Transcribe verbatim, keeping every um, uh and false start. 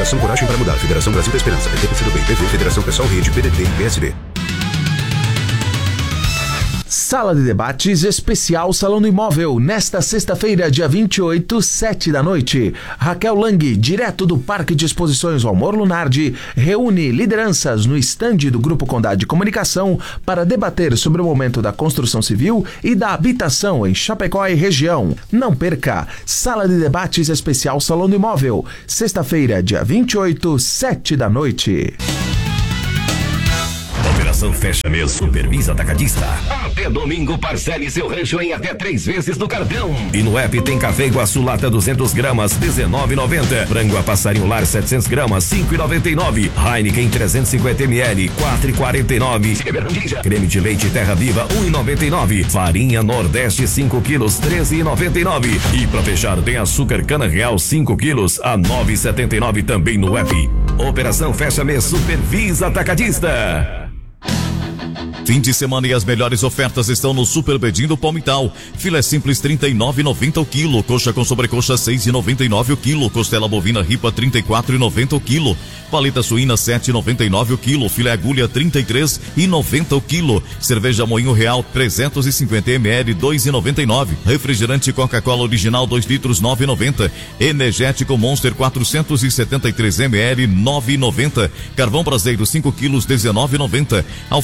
Fundação Coragem para Mudar. Federação Brasil da Esperança. P T, P C do Bem, P V, Federação Pessoal Rede, P D T e P S D. Sala de debates especial Salão do Imóvel, nesta sexta-feira, dia vinte e oito, sete da noite. Raquel Lang, direto do Parque de Exposições Almor Lunardi, reúne lideranças no estande do Grupo Condade de Comunicação para debater sobre o momento da construção civil e da habitação em Chapecó e região. Não perca, Sala de debates especial Salão do Imóvel, sexta-feira, dia vinte e oito, sete da noite. Operação Fecha Mês Supervisa Atacadista. Até domingo, parcele seu rancho em até três vezes no cartão. E no app tem café Iguaçu Lata duzentas gramas, dezenove e noventa. Frango a passarinho lar setecentas gramas, cinco e noventa e nove. Heineken trezentos e cinquenta mililitros, quatro e quarenta e nove. Creme de leite Terra Viva, um e noventa e nove. Farinha Nordeste cinco quilos, treze e noventa e nove. E pra fechar tem açúcar Cana Real cinco quilos a nove e setenta e nove também no app. Operação Fecha Mês Supervisa Atacadista. Fim de semana e as melhores ofertas estão no Super Bedim do Palmital. Filé simples trinta e nove e noventa o quilo, coxa com sobrecoxa seis e noventa e nove o quilo, costela bovina ripa trinta e quatro e noventa o quilo, paleta suína sete e noventa e nove o quilo, filé agulha trinta e três e noventa o quilo, cerveja Moinho Real trezentos e cinquenta mililitros dois e noventa e nove, refrigerante Coca-Cola original dois litros nove e noventa, energético Monster quatrocentos e setenta e três mililitros nove e noventa, carvão braseiro cinco quilos dezenove e noventa, alface